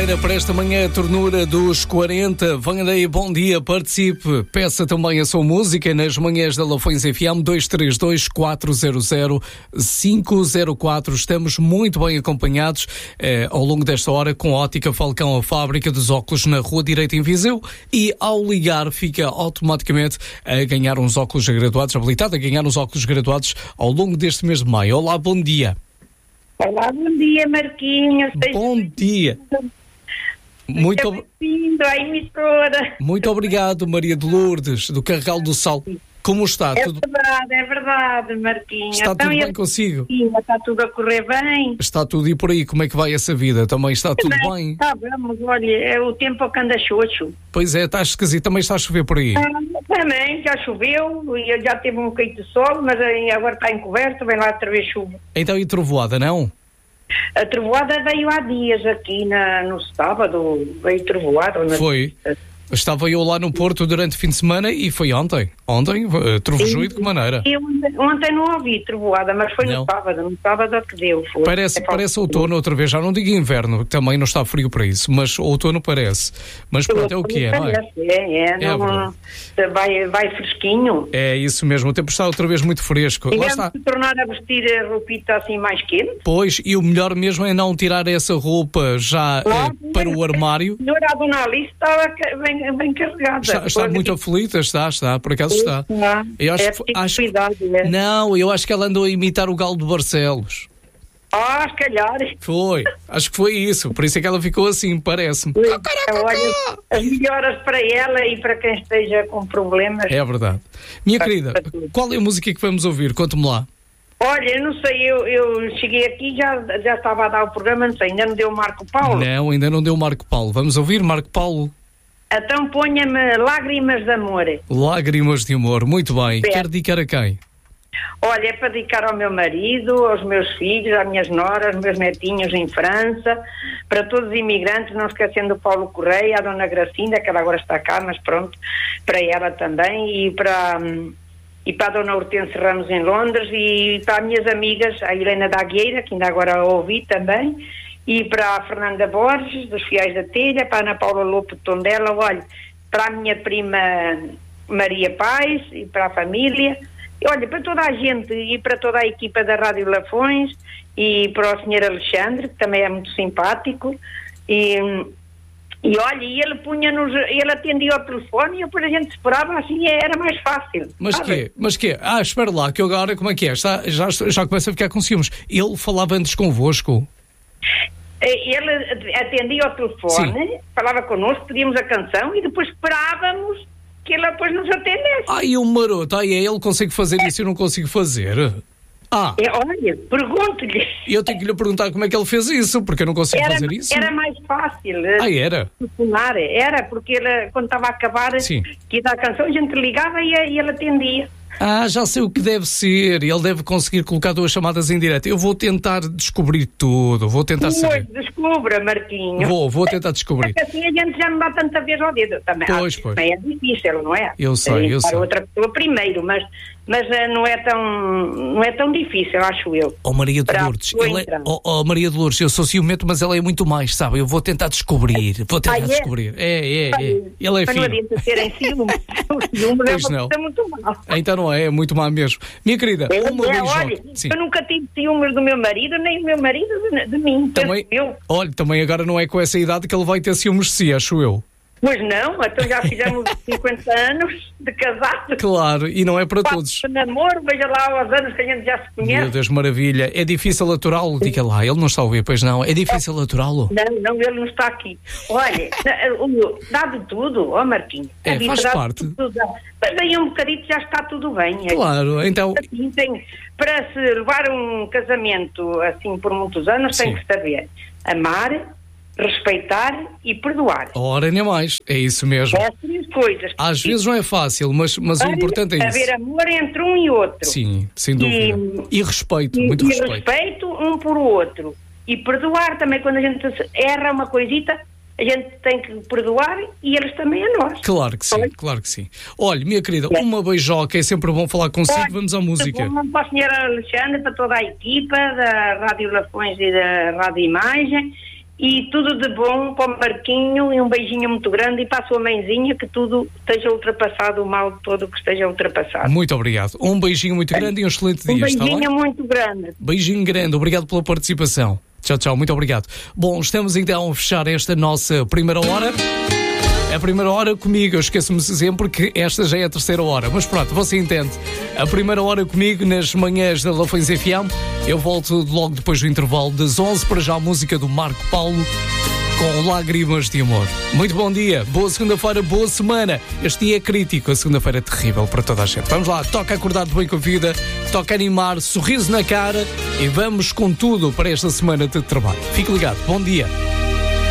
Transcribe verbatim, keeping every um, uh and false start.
quarta-feira, para esta manhã, a ternura dos quarenta. Venha daí, bom dia, participe. Peça também a sua música nas manhãs da Lafões F M dois três dois, quatro zero zero, cinco zero quatro. Estamos muito bem acompanhados eh, ao longo desta hora com a Ótica Falcão, a fábrica dos óculos na Rua Direita em Viseu, e ao ligar fica automaticamente a ganhar uns óculos graduados, habilitado a ganhar uns óculos graduados ao longo deste mês de maio. Olá, bom dia. Olá, bom dia, Marquinhos. Bom dia. Muito, ob... bem-vindo à emissora. Muito obrigado, Maria de Lourdes, do Carregal do Sal. Como está? É tudo... verdade, é verdade, Marquinhos. Está então, tudo bem eu... consigo? Sim, está tudo a correr bem. Está tudo e por aí, como é que vai essa vida? Também está tudo bem, bem? Está bem, mas olha, é o tempo que anda xoxo. Pois é, está esquisito, também está a chover por aí. Ah, também, já choveu, e já teve um bocadinho de sol, mas agora está encoberto, vem lá outra vez chuva. Então e trovoada, não? A trovoada veio há dias aqui na, no sábado, veio trovoada. Na... Foi. Estava eu lá no Porto durante o fim de semana e foi ontem. Ontem, uh, trovejou e de que maneira? Eu ontem não ouvi trovoada, mas foi não. no sábado. No sábado é que deu. Foi. Parece, é parece outono outra vez. Já não digo inverno, também não está frio para isso, mas outono parece. Mas pronto, é o que é, não é? É, é, não, é vai, vai fresquinho. É isso mesmo, o tempo está outra vez muito fresco. E lá está. se tornar a vestir a roupita assim mais quente? Pois, e o melhor mesmo é não tirar essa roupa já claro, eh, para o armário. A senhora, a dona Alice, estava bem, bem carregada. Está, está muito aflita, está, está, por acaso está. Está. Eu acho, é que, acho cuidado, é. Não, eu acho que ela andou a imitar o Galo de Barcelos. Ah, se calhar. Foi, acho que foi isso, por isso é que ela ficou assim, parece-me. Olha, as melhoras para ela e para quem esteja com problemas. É verdade. Minha para, querida, para qual é a música que vamos ouvir? Conte-me lá. Olha, eu não sei, eu, eu cheguei aqui, já, já estava a dar o programa, não sei, ainda não deu o Marco Paulo? Não, ainda não deu o Marco Paulo. Vamos ouvir Marco Paulo? Então ponha-me Lágrimas de Amor. Lágrimas de Amor, muito bem. Certo. Quer dedicar a quem? Olha, é para dedicar ao meu marido, aos meus filhos, às minhas noras, aos meus netinhos em França, para todos os imigrantes, não esquecendo o Paulo Correia, a dona Gracinda, que ela agora está cá, mas pronto, para ela também, e para, e para a dona Hortense Ramos em Londres, e para as minhas amigas, a Helena da Agueira, que ainda agora a ouvi também, e para a Fernanda Borges, dos Fiéis da Telha, para a Ana Paula Lopo de Tondela, olha, para a minha prima Maria Paz, e para a família, e, olha, para toda a gente, e para toda a equipa da Rádio Lafões, e para o senhor Alexandre, que também é muito simpático, e, e olha, e ele punha-nos, ele atendia ao telefone, e depois a gente esperava, assim era mais fácil. Mas quê? Mas quê? Ah, espera lá, que eu agora, como é que é? Está, já, já começa a ficar com ciúmes. Ele falava antes convosco? Ele atendia ao telefone, sim, falava connosco, pedíamos a canção e depois esperávamos que ele depois nos atendesse. Ai, o maroto, ai, ele consegue fazer isso e eu não consigo fazer. Ah, é, olha, pergunto-lhe. Eu tenho que lhe perguntar como é que ele fez isso, porque eu não consigo era, fazer isso. Era mais fácil. Ah, era? Era, porque ele, quando estava a acabar, sim, que ia dar a canção, a gente ligava e, e ele atendia. Ah, já sei o que deve ser. Ele deve conseguir colocar duas chamadas em direto. Eu vou tentar descobrir tudo. Vou tentar pois, saber. Descubra, Marquinho. Vou, vou tentar descobrir. Porque assim a gente já não dá tanta vez ao dedo. Também, pois, pois. Também é difícil, não é? Eu sei, eu para sei. outra pessoa primeiro, mas, mas não, é tão, não é tão difícil, acho eu. Oh, Maria de Lourdes, ele é, oh, oh, Maria de Lourdes, eu sou ciumento, mas ela é muito mais, sabe? Eu vou tentar descobrir. Vou tentar ah, é? descobrir. É, é, é. Ele é filho. Não adianta terem ciúmes. O ciúme é uma coisa muito mal. Então não é, é muito má mesmo. Minha querida, eu, uma é, olha, eu nunca tive ciúmes do meu marido, nem o meu marido de, de mim. Também, eu. Olha, também agora não é com essa idade que ele vai ter ciúmes de si, acho eu. Pois não, então já fizemos cinquenta anos de casado. Claro, e não é para Quatro todos. De namoro, veja lá aos anos que a gente já se conhece. Meu Deus, maravilha. É difícil aturá-lo? Diga lá, ele não está a ouvir, pois não. É difícil aturá-lo? Não, não, ele não está aqui. Olha, dado tudo, ó oh Marquinhos. É, faz parte. Mas aí um bocadito já está tudo bem. Claro, então... Assim, tem, para se levar um casamento assim por muitos anos, sim, tem que saber amar, respeitar e perdoar. Ora, nem mais. É isso mesmo. É três coisas. Às sim, vezes não é fácil, mas, mas o importante é isso. Haver amor entre um e outro. Sim, sem dúvida. E, e respeito, e, muito e respeito. respeito um por o outro. E perdoar também, quando a gente erra uma coisita, a gente tem que perdoar e eles também a nós. Claro que sim, Olha. claro que sim. Olha, minha querida, é. uma beijoca, é sempre bom falar consigo. Olha, vamos à música. Bom para a senhora Alexandre, para toda a equipa da Rádio Lafões e da Rádio Imagem. e tudo de bom para o Marquinho e um beijinho muito grande e para a sua mãezinha, que tudo esteja ultrapassado, o mal todo que esteja ultrapassado. Muito obrigado. Um beijinho muito grande e um excelente um dia. Um beijinho muito grande. Beijinho grande, obrigado pela participação. Tchau, tchau, muito obrigado. Bom, estamos então a fechar esta nossa primeira hora. A primeira hora comigo, eu esqueço-me sempre que esta já é a terceira hora, mas pronto, você entende. A primeira hora comigo nas manhãs da Lafões F M. Eu volto logo depois do intervalo das onze, para já a música do Marco Paulo com Lágrimas de Amor. Muito bom dia, boa segunda-feira, boa semana. Este dia é crítico, a segunda-feira é terrível para toda a gente. Vamos lá, toca acordar de bem com a vida, toca animar, sorriso na cara e vamos com tudo para esta semana de trabalho. Fique ligado, bom dia.